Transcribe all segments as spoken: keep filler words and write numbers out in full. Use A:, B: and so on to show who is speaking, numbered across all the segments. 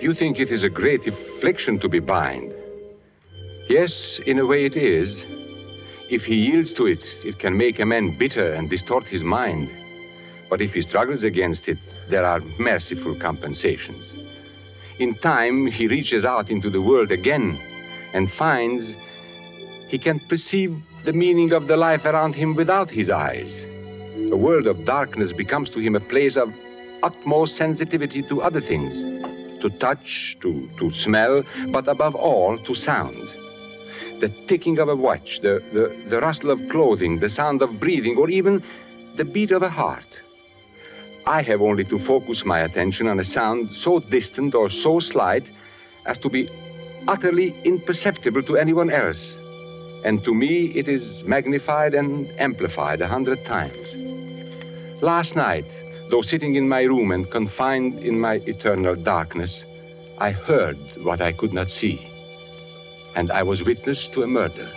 A: You think it is a great affliction to be blind. Yes, in a way it is. If he yields to it, it can make a man bitter and distort his mind. But if he struggles against it, there are merciful compensations. In time, he reaches out into the world again and finds he can perceive the meaning of the life around him without his eyes. A world of darkness becomes to him a place of utmost sensitivity to other things, to touch, to, to smell, but above all, to sound. The ticking of a watch, the, the, the rustle of clothing, the sound of breathing, or even the beat of a heart. I have only to focus my attention on a sound so distant or so slight as to be utterly imperceptible to anyone else. And to me, it is magnified and amplified a hundred times. Last night, though sitting in my room and confined in my eternal darkness, I heard what I could not see. And I was witness to a murder.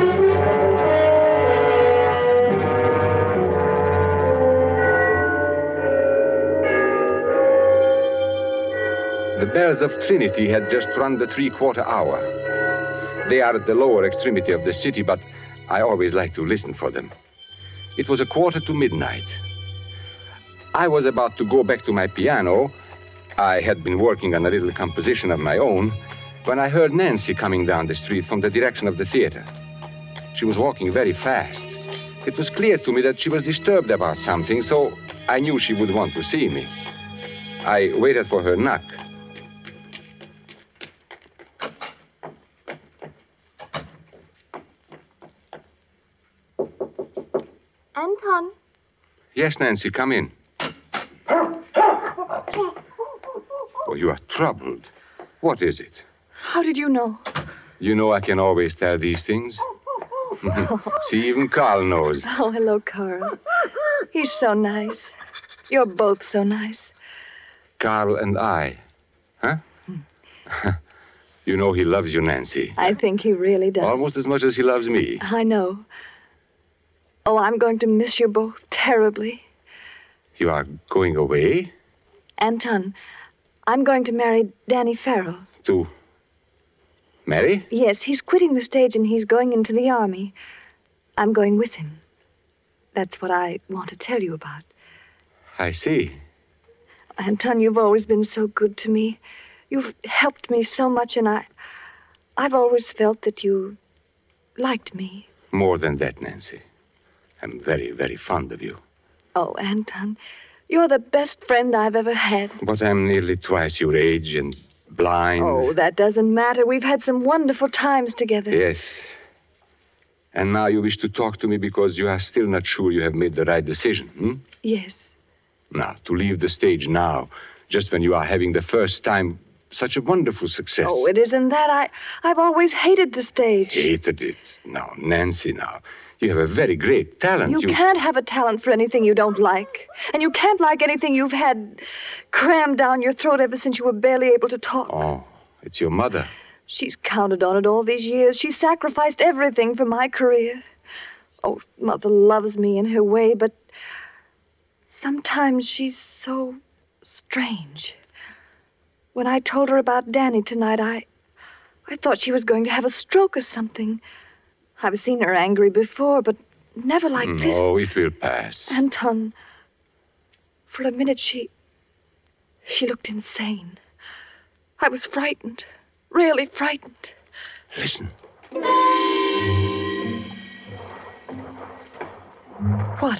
A: The bells of Trinity had just run the three-quarter hour. They are at the lower extremity of the city, but I always like to listen for them. It was a quarter to midnight. I was about to go back to my piano. I had been working on a little composition of my own when I heard Nancy coming down the street from the direction of the theater. She was walking very fast. It was clear to me that she was disturbed about something, so I knew she would want to see me. I waited for her knock.
B: Anton?
A: Yes, Nancy, come in. Oh, you are troubled. What is it?
B: How did you know?
A: You know I can always tell these things. See, even Carl knows.
B: Oh, hello, Carl. He's so nice. You're both so nice.
A: Carl and I. Huh? You know he loves you, Nancy.
B: I think he really does.
A: Almost as much as he loves me.
B: I know. Oh, I'm going to miss you both terribly.
A: You are going away?
B: Anton, I'm going to marry Danny Farrell.
A: To marry?
B: Yes, he's quitting the stage and he's going into the army. I'm going with him. That's what I want to tell you about.
A: I see.
B: Anton, you've always been so good to me. You've helped me so much, and I... I've always felt that you liked me.
A: More than that, Nancy. I'm very, very fond of you.
B: Oh, Anton, you're the best friend I've ever had.
A: But I'm nearly twice your age and blind.
B: Oh, that doesn't matter. We've had some wonderful times together.
A: Yes. And now you wish to talk to me because you are still not sure you have made the right decision, hmm?
B: Yes.
A: Now, to leave the stage now, just when you are having the first time such a wonderful success.
B: Oh, it isn't that. I, I've always hated the stage.
A: Hated it? Now, Nancy, now. You have a very great talent.
B: You,
A: you
B: can't have a talent for anything you don't like. And you can't like anything you've had crammed down your throat ever since you were barely able to talk.
A: Oh, it's your mother.
B: She's counted on it all these years. She sacrificed everything for my career. Oh, Mother loves me in her way, but sometimes she's so strange. When I told her about Danny tonight, I, I thought she was going to have a stroke or something. I've seen her angry before, but never like
A: mm,
B: this.
A: Oh, it will pass.
B: Anton, for a minute she... she looked insane. I was frightened, really frightened.
A: Listen.
B: What?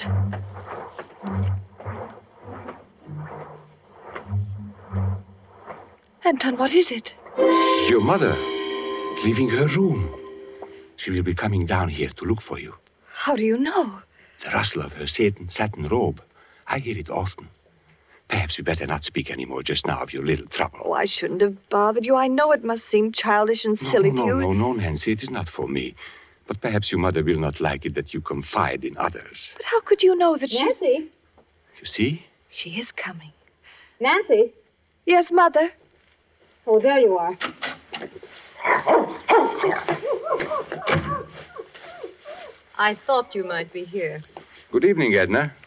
B: Anton, what is it?
A: Your mother, leaving her room. She will be coming down here to look for you.
B: How do you know?
A: The rustle of her satin, satin robe. I hear it often. Perhaps we better not speak anymore just now of your little trouble.
B: Oh, I shouldn't have bothered you. I know it must seem childish and silly
A: no, no,
B: to you.
A: No, no, no, Nancy. It is not for me. But perhaps your mother will not like it that you confide in others.
B: But how could you know that she...
C: Nancy?
A: You see?
B: She is coming.
C: Nancy?
B: Yes, Mother?
C: Oh, there you are.
D: I thought you might be here.
A: Good evening, Edna.